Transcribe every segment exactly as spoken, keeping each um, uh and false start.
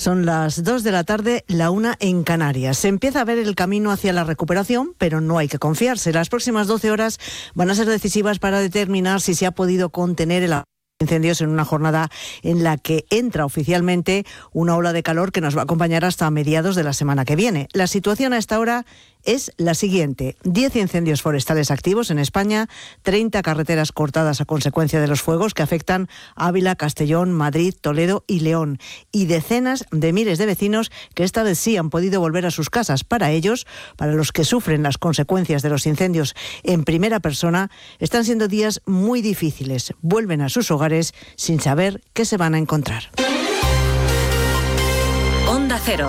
Son las dos de la tarde, la una en Canarias. Se empieza a ver el camino hacia la recuperación, pero no hay que confiarse. Las próximas doce horas van a ser decisivas para determinar si se ha podido contener el incendios en una jornada en la que entra oficialmente una ola de calor que nos va a acompañar hasta mediados de la semana que viene. La situación a esta hora es la siguiente: diez incendios forestales activos en España, treinta carreteras cortadas a consecuencia de los fuegos que afectan Ávila, Castellón, Madrid, Toledo y León, y decenas de miles de vecinos que esta vez sí han podido volver a sus casas. Para ellos, para los que sufren las consecuencias de los incendios en primera persona, están siendo días muy difíciles. Vuelven a sus hogares sin saber qué se van a encontrar. Onda Cero.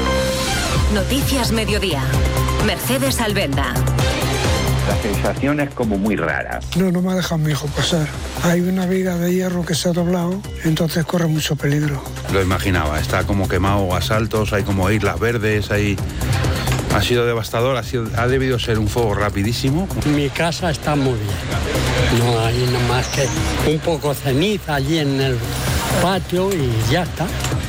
Noticias Mediodía. Mercedes Albenda. La sensación es como muy rara. No, no me ha dejado mi hijo pasar. Hay una viga de hierro que se ha doblado, entonces corre mucho peligro. Lo imaginaba, está como quemado a saltos, hay como islas verdes, hay... Ha sido devastador, ha, sido, ha debido ser un fuego rapidísimo. Mi casa está muy bien. No hay nada más que un poco ceniza allí en el patio y ya está.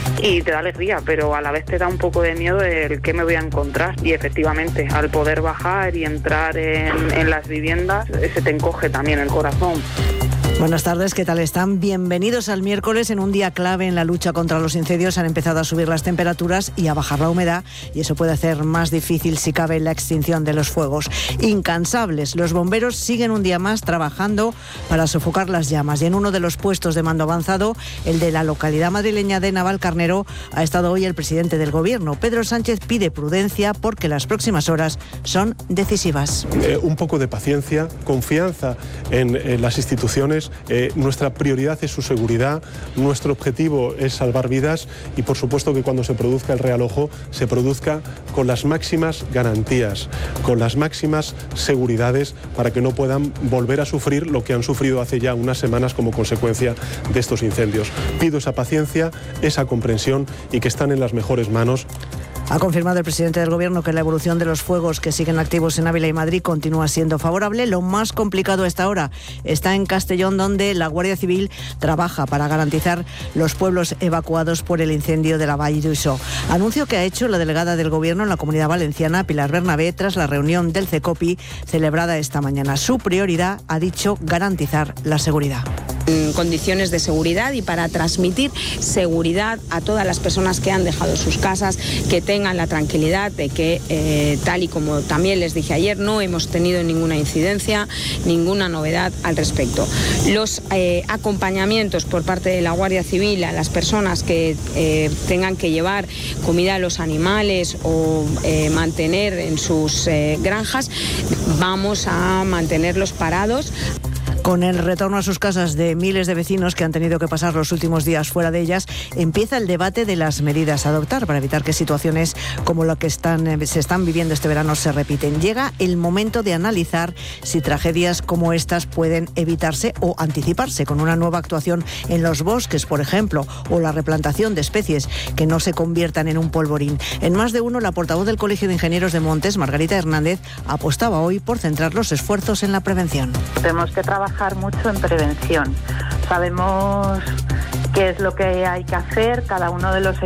Y te da alegría, pero a la vez te da un poco de miedo el qué me voy a encontrar. Y efectivamente, al poder bajar y entrar en, en las viviendas, se te encoge también el corazón. Buenas tardes, ¿qué tal están? Bienvenidos al miércoles. En un día clave en la lucha contra los incendios han empezado a subir las temperaturas y a bajar la humedad, y eso puede hacer más difícil, si cabe, la extinción de los fuegos. Incansables, los bomberos siguen un día más trabajando para sofocar las llamas, y en uno de los puestos de mando avanzado, el de la localidad madrileña de Navalcarnero, ha estado hoy el presidente del Gobierno. Pedro Sánchez pide prudencia porque las próximas horas son decisivas. Eh, un poco de paciencia, confianza en, en las instituciones. Eh, nuestra prioridad es su seguridad, nuestro objetivo es salvar vidas, y por supuesto que cuando se produzca el realojo se produzca con las máximas garantías, con las máximas seguridades, para que no puedan volver a sufrir lo que han sufrido hace ya unas semanas como consecuencia de estos incendios. Pido esa paciencia, esa comprensión, y que están en las mejores manos. Ha confirmado el presidente del Gobierno que la evolución de los fuegos que siguen activos en Ávila y Madrid continúa siendo favorable. Lo más complicado a esta hora está en Castellón, donde la Guardia Civil trabaja para garantizar los pueblos evacuados por el incendio de la Vall d'Uixó. Anuncio que ha hecho la delegada del Gobierno en la Comunidad Valenciana, Pilar Bernabé, tras la reunión del CECOPI celebrada esta mañana. Su prioridad, ha dicho, garantizar la seguridad. En condiciones de seguridad y para transmitir seguridad a todas las personas que han dejado sus casas, que tengan la tranquilidad de que, eh, tal y como también les dije ayer, no hemos tenido ninguna incidencia, ninguna novedad al respecto. Los eh, acompañamientos por parte de la Guardia Civil a las personas que eh, tengan que llevar comida a los animales o eh, mantener en sus eh, granjas, vamos a mantenerlos parados. Con el retorno a sus casas de miles de vecinos que han tenido que pasar los últimos días fuera de ellas, empieza el debate de las medidas a adoptar para evitar que situaciones como la que están, se están viviendo este verano se repiten. Llega el momento de analizar si tragedias como estas pueden evitarse o anticiparse con una nueva actuación en los bosques, por ejemplo, o la replantación de especies que no se conviertan en un polvorín. En Más de Uno, la portavoz del Colegio de Ingenieros de Montes, Margarita Hernández, apostaba hoy por centrar los esfuerzos en la prevención. Tenemos que trabajar mucho en prevención. Sabemos qué es lo que hay que hacer, cada uno de los